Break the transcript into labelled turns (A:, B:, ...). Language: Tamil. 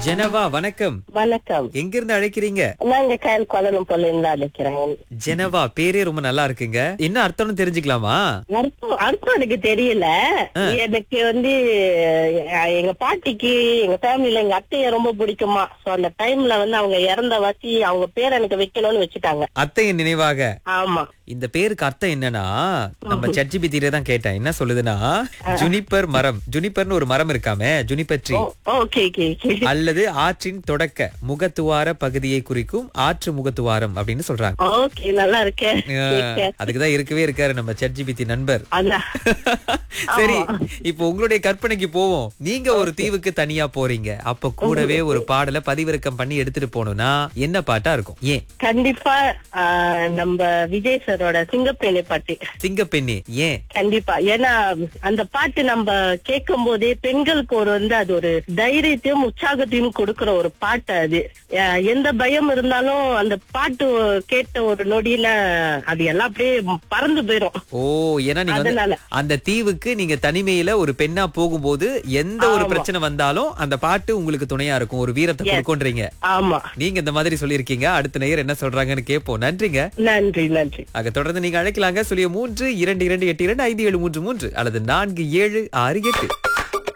A: ஜெனவா வணக்கம்.
B: வணக்கம்.
A: எங்க இருந்து அழைக்கிறீங்க?
B: நாங்க கயல் கோலம்பூர்ல இருந்து அழைக்கிறேன்.
A: ஜெனவா பேரே ரொம்ப நல்லா இருக்குங்க. என்ன அர்த்தம்னு தெரிஞ்சுக்கலாமா?
B: அர்த்தம் எனக்கு தெரியல. எனக்கு எங்க பாட்டிக்கு எங்க ஃபேமிலில எங்க அத்தைய ரொம்ப பிடிக்குமா. சோ அந்த டைம்ல அவங்க இறந்த வாசி அவங்க பேர் எனக்கு வைக்கணும்னு வச்சுட்டாங்க.
A: அத்தையின் நினைவாக.
B: ஆமா.
A: இந்த பேருக்கு அர்த்தம் என்னன்னா, நம்ம ChatGPT தான் கேட்டேன். என்ன சொல்லுதுன்னா, ஜுனிப்பர் மரம். ஜுனிப்பர்னு ஒரு மரம் இருக்காமே, ஜுனிப்பர் ட்ரீ.
B: ஓகே.
A: அல்லது ஆற்றின் தொடக்க முகத்துவார பகுதியை குறிக்கும் ஆற்று முகத்துவாரம் அப்படின்னு சொல்றாங்க.
B: ஓகே, நல்லா இருக்கு.
A: அதுக்குதான் இருக்கவே இருக்காரு நம்ம ChatGPT நண்பர். சரி, இப்போ உங்களுடைய கற்பனைக்கு போவோம். நீங்க ஒரு தீவுக்கு தனியா போறீங்க. அப்ப கூடவே ஒரு பாடலை பதிவிறக்கம் பண்ணி எடுத்துட்டு போகணும்னா என்ன பாட்டா இருக்கும்? ஏன்?
B: கண்டிப்பா நம்ம விஜய் சாரோட சிங்கப்பெண்ணை பாட்டு.
A: சிங்கப்பெண்ணே ஏன்?
B: கண்டிப்பா. ஏன்னா அந்த பாட்டு நம்ம கேட்கும் போதே பெண்களுக்கு அது ஒரு தைரியத்தையும் உற்சாகத்தையும் கொடுக்கிற ஒரு பாட்டு. அது எந்த பயம் இருந்தாலும் அந்த பாட்டு கேட்ட ஒரு நொடியில அது எல்லாம் அப்படியே பறந்து போயிரும்.
A: ஓ, ஏன்னா நீங்க அந்த தீவுக்கு நீங்க தனிமையில ஒரு பெண்ணா போகும்போது எந்த ஒரு பிரச்சனை வந்தாலும் அந்த பாட்டு உங்களுக்கு துணையா இருக்கும், ஒரு வீரத்தை கொடுக்கும்ன்றீங்க.
B: ஆமா,
A: நீங்க இந்த மாதிரி சொல்லிருக்கீங்க. அடுத்த நேயர் என்ன சொல்றாங்கன்னு கேட்போம். நன்றிங்க.
B: நன்றி.
A: ஆக தொடர்ந்து நீங்க அழைக்கலாங்க. 03 22 82 5733 அல்லது 4768.